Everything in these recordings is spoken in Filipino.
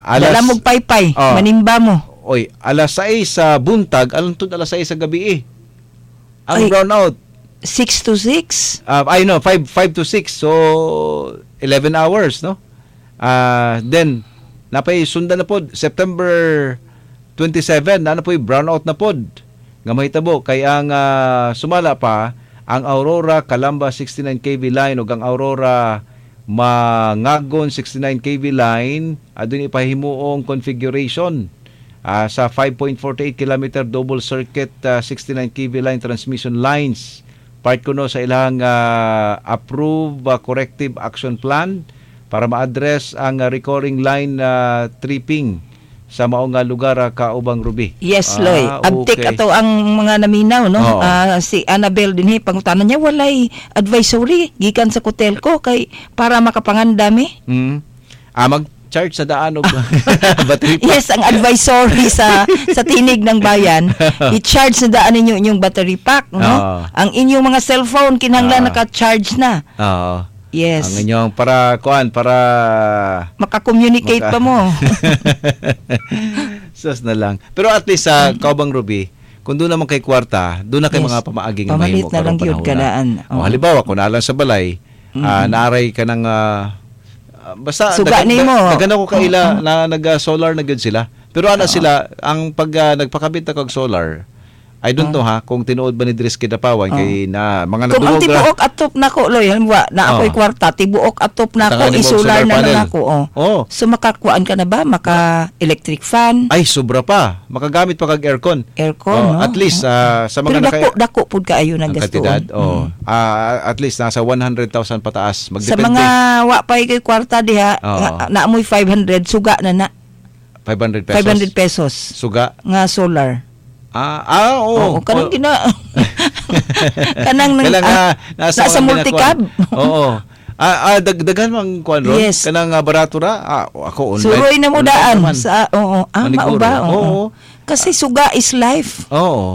Dalamog paypay, manimba mo. Oy, alas 6 sa buntag, alantod alas 6 sa gabi Ang brownout 6 to 6? 5 to 6. So 11 hours, no? Then napay sundan na pod September 27 na po brownout na pod. Nga mahitabo kay ang sumala pa ang Aurora Calamba 69 kV line ug ang Aurora Mangagon 69 kV line adun ipahimuong configuration sa 5.48 km double circuit 69 kV line transmission lines. Part kuno sa ilang approved corrective action plan para ma-address ang recurring line tripping sa maong lugar kaubang Ruby. Yes, Loy. Abtik okay. ato ang mga naminaw, no? Si Annabelle dinhi pangutanan niya walay advisory gikan sa Cotelco kay para makapangandami. Mag-charge sa daan og battery pack. Yes, ang advisory sa tinig ng bayan, i-charge sa daan ninyo inyong battery pack, no? Ang inyong mga cellphone kinahanglan naka-charge na. Yes. Ang inyong para maka-communicate pa mo. Sus na lang. Pero at least sa Kaubang Ruby, kung doon naman kay kwarta, doon na kay mga pamaaging pamalit na lang yun kadaan. Halimbawa, kung nalang sa balay, naaray ka ng basta suga nimo. Nagana ko kaila na nag-solar na gud sila. Pero ana sila ang pag nagpakabit na kag solar. I don't know kung tinuod ba ni Dris Kidapawan kay na mga nadungog. Kung ang tibuok atop nako Loy, halimbawa na ako'y kwarta, tibuok atop nako, i-solar na lang ako. So makakuan ka na ba? Maka-electric fan? Ay, sobra pa. Makagamit pa kag aircon. No? At least sa mga dako pud kaayo na gastuon. At least nasa 100,000 pataas. Sa mga wa pay kay kwarta diha, naamoy 500 suga na 500 pesos. 500 pesos. Suga nga solar. Kanang kanang nasa multicab. Dagdagan mang kuan ron. Yes. Kanang barato ra. Ako online. Suroy na mo daan sa mauba. Kasi suga is life.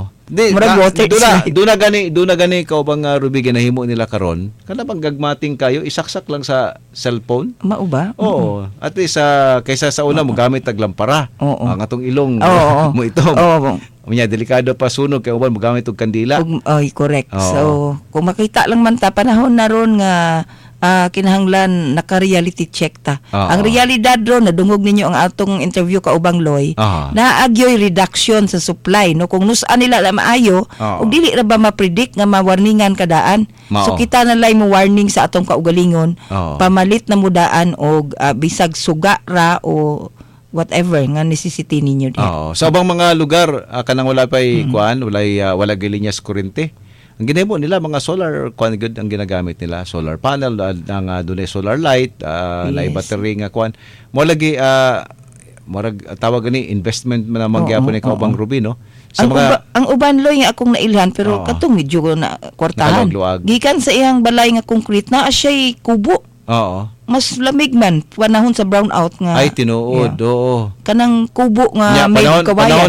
Duna gani kaubang Ruby ginahimo nila karon. Kana bang gagmating kayo isaksak lang sa cellphone? Mauba? At least kaysa sa una mo gamit taglampara. Ang atong ilong mo ito. Unya delikado pa sunog kay uban mo gamit og kandila. Correct. So kung makita lang man ta panahon na ron nga kinahanglan naka-reality check ta. Ang realidad ron nadungog ninyo ang atong interview kaubang Loy, naagyoy reduction sa supply, no? Kung nus-an nila la maayo, ug dili ra ba ma-predict nga ma-warningan kadaan. So kita na lay mo warning sa atong kaugalingon, pamalit na mo daan og bisag suga ra o whatever nga necessity ninyo diha. Sa ubang mga lugar kanang wala pay kuan, wala gilinyas kuryente. Ang ginahimo nila mga solar kuan good ang ginagamit nila, solar panel ang dunay solar light, lay battery nga kuan. Mo lagi murag tawag ni investment man magyapon ni kaubang Ruby, no. Ang uban Loy nga akong nailhan pero katong medyo na kwartahan. Gikan sa iyang balay nga concrete na asya'y kubo. Mas lamig man panahon sa brownout nga. Ay tinuod. Kanang kubo nga may kawayan.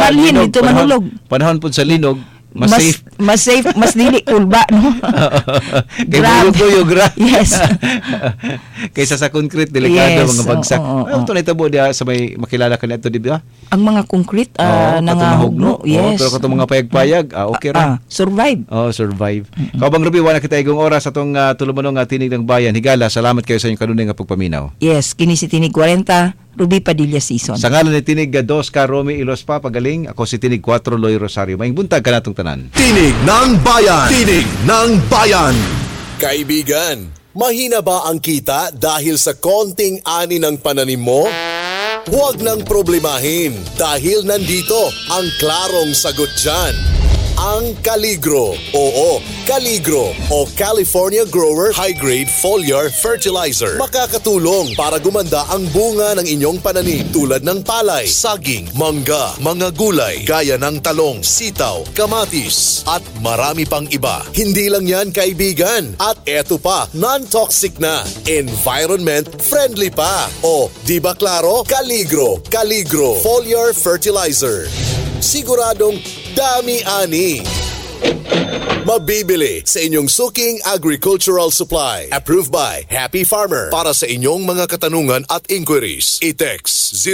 Panahon pud sa linog. Mas safe, mas dili kulba, no? Guyog ra. Yes. Kaysa sa concrete delikado mga bagsak. Ito na itabo dia sa may makilala ka nito di ba? Ang mga concrete nangahugno. Yes. Pero katong mga payag-payag, okay ra. Survive. Survive. Kaubang Ruby, wala kita igong oras atong tulumanong tinig ng bayan. Higala, salamat kayo sa inyong kanunay nga pagpaminaw. Yes, kini si Tinig 40. Ruby Padilla Season. Sa ngalan ni Tinig 2 ka Romy Ilospa pagaling, ako si Tinig 4 Loy Rosario. Maing buntag ka natong tanan. Tinig ng Bayan. Tinig ng Bayan. Kaibigan, mahina ba ang kita dahil sa konting ani ng pananim mo? Huwag nang problemahin dahil nandito ang klarong sagot dyan. Ang Caligro. Oo, Caligro o California Grower High-Grade Foliar Fertilizer. Makakatulong para gumanda ang bunga ng inyong pananim tulad ng palay, saging, mangga, mga gulay, gaya ng talong, sitaw, kamatis, at marami pang iba. Hindi lang yan, kaibigan. At eto pa, non-toxic na, environment friendly pa. O, di ba klaro? Caligro Foliar Fertilizer. Siguradong dami-ani. Mabibili sa inyong suking agricultural supply. Approved by Happy Farmer. Para sa inyong mga katanungan at inquiries, i-text